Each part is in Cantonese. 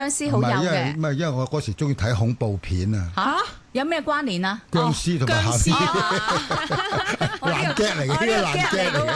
屍好有嘅。 唔係因為我嗰時中意睇恐怖片啊。 嚇？有咩關聯啊？ 僵屍同埋屍爛 gag 嚟嘅，呢個爛 gag 嚟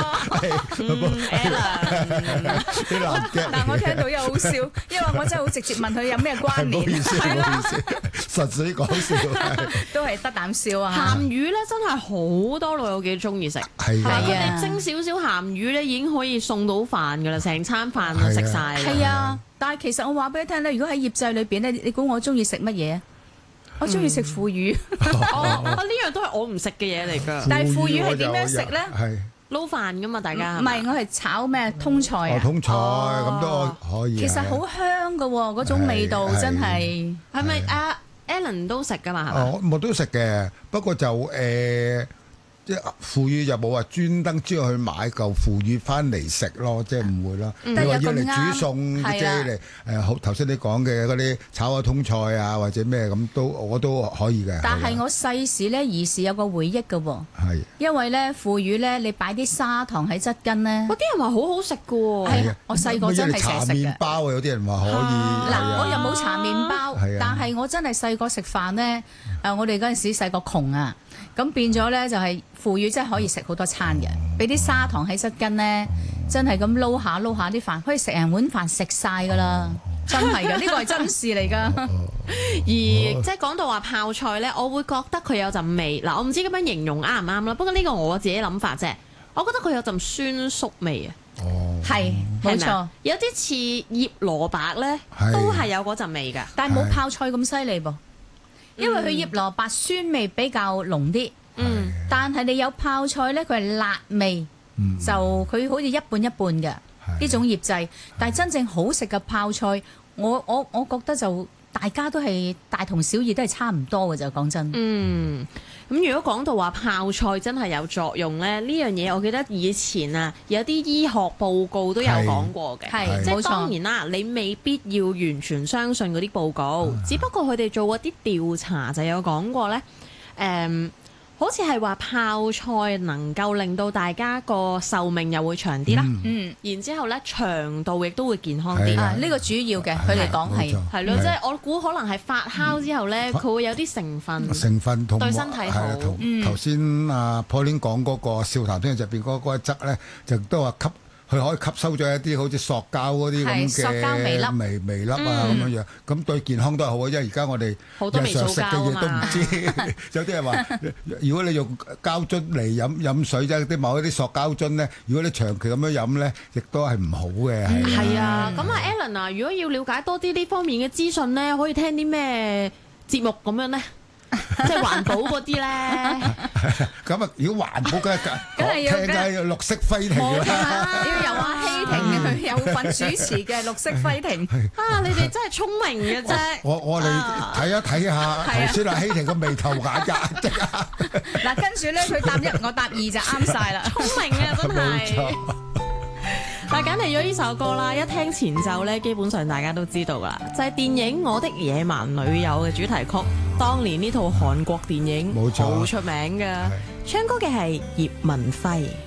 嘅。 但我聽到又好笑，因為我真係好直接問佢有咩關聯。 唔好意思，唔好意思，實死講笑。 都係得啖笑啊！ 鹹魚咧真係好多老友記中意食， 係啊， 佢哋蒸少少鹹魚咧已經可以送到飯㗎啦，成餐飯就食晒。 係啊，但係其實我話俾你聽咧，如果喺醃製裏邊咧，你估我中意食乜嘢？我中意食腐乳。 呢樣都係我唔食嘅嘢嚟㗎。 但係腐乳係點樣食咧？ 係撈飯㗎嘛，大家。 唔係，我係炒咩通菜啊？ 通菜咁都可以。 其實好香㗎喎，嗰種味道真係。 係咪阿 Alan 都食㗎嘛？係咪？ 我都食嘅，不過就即係腐乳就冇話專登去買嚿腐乳翻嚟食咯，即係唔會啦。你話要嚟煮餸，即係嚟好頭先你講嘅嗰啲炒下通菜啊，或者咩咁我都可以嘅。 但係我細時咧兒時有個回憶嘅喎， 係因為咧腐乳咧你擺啲砂糖喺側根咧， 嗰啲人話好好食㗎喎。 係啊，我細個真係成日食嘅。 麵包啊，有啲人話可以。 嗱，我又冇搽麵包，但係我真係細個食飯咧，我哋嗰陣時細個窮啊。咁變咗咧就係腐乳真係可以食好多餐嘅，俾啲砂糖喺側根咧，真係咁撈下啲飯，可以食人碗飯食晒噶啦，真係噶，呢個係真事嚟噶。 而即係講到話泡菜咧，我會覺得佢有陣味。嗱，我唔知咁樣形容啱唔啱啦，不過呢個我自己諗法啫。我覺得佢有陣酸粟味啊。 哦， 係冇錯， 有啲似醃蘿蔔咧，都係有嗰陣味㗎， 但係冇泡菜咁犀利噃。因為佢醃蘿蔔酸味比較濃啲，但係你有泡菜咧，佢係辣味，就佢好似一半一半嘅呢種醃製。但係真正好食嘅泡菜，我覺得就大家都係大同小異，都係差唔多嘅就講真。 咁如果講到話泡菜真係有作用咧，呢樣嘢我記得以前啊有啲醫學報告都有講過嘅， 係即係當然啦，你未必要完全相信嗰啲報告，只不過佢哋做過啲調查就有講過咧，好似係話泡菜能夠令到大家個壽命又會長啲啦，然之後咧腸道亦都會健康啲。 呢個主要嘅，佢哋講係咯，即係我估可能係發酵之後咧，佢會有啲成分同對身體好。 頭先阿 Pauline 講嗰個笑談片入邊嗰一則咧，就都話佢可以吸收咗一啲好似塑膠嗰啲咁嘅微粒啊咁樣樣，咁對健康都係好啊！因為而家我哋日常食嘅嘢都唔知，有啲人話，如果你用膠樽嚟飲水啫，某一啲塑膠樽咧，如果你長期咁樣飲咧，亦都係唔好嘅。 係啊，咁啊 Alan 啊，如果要了解多啲呢方面嘅資訊咧，可以聽啲咩節目咁樣咧？即係環保嗰啲咧， 咁啊！如果環保梗係要聽綠色輝庭啦， 要由阿希婷佢有份主持嘅綠色輝庭。 你哋真係聰明嘅啫！ 我哋睇一睇下頭先阿希婷個眉頭眼額即刻。 嗱，跟住咧佢答一，我答二就啱晒啦， 聰明啊，真係。嗱，揀嚟咗呢首歌啦，一聽前奏咧，基本上大家都知道啦，就係電影《我的野蠻女友》嘅主題曲。當年呢套韓國電影好出名㗎，唱歌嘅係葉文輝。